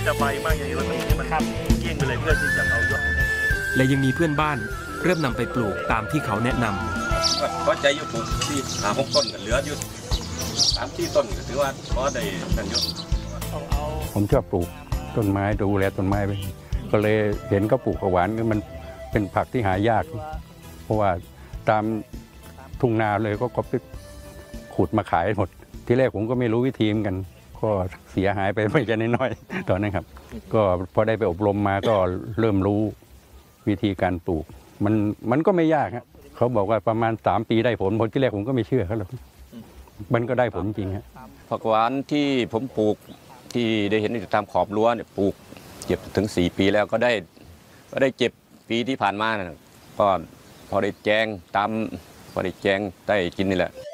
แต่ใบมากอย่างนี้เราต้องให้มันเกี้ยงไปเลยเพื่อที่จะเอายอดและยังมีเพื่อนบ้านเริ่มนำไปปลูกตามที่เขาแนะนำก็ใจอยู่ปลูกที่5-6 ต้นกันเหลืออยู่3-4 ต้นก็ถือว่าพอได้กันอยู่ผมชอบปลูกต้นไม้ดูแลต้นไม้ไปก็เลยเห็นเขาปลูกผักหวานมันเป็นผักที่หายากเพราะว่าตามทุ่งนาเลยก็ไปขุดมาขายหมดที่แรกผมก็ไม่รู้วิธีเหมือนกันก็เสียหายไปไม่ใช่น้อยๆตอนนั้นครับก็พอได้ไปอบรมมาก็เริ่มรู้วิธีการปลูกมันก็ไม่ยากครับเขาบอกว่าประมาณ3 ปีได้ผลที่แรกผมก็ไม่เชื่อเขาหรอกมันก็ได้ผลจริงครับผักหวานที่ผมปลูกที่ได้เห็นอยู่ตามขอบรั้วเนี่ยปลูกเก็บถึง4 ปีแล้วก็ได้เก็บปีที่ผ่านมาก็พอได้แจงตามพอได้แจงได้กินนี่แหละ